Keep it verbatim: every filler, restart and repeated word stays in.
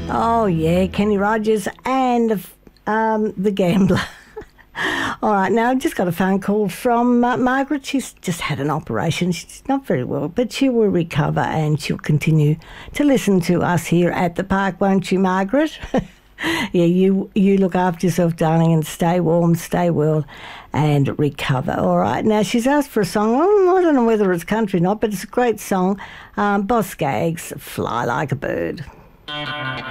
Oh, yeah, Kenny Rogers and um, The Gambler. All right, now I've just got a phone call from uh, Margaret. She's just had an operation. She's not very well, but she will recover and she'll continue to listen to us here at the park, won't you, Margaret? Yeah, you you look after yourself, darling, and stay warm, stay well, and recover. All right, now she's asked for a song. Oh, I don't know whether it's country or not, but it's a great song. Um, Boss Skaggs, Fly Like a Bird.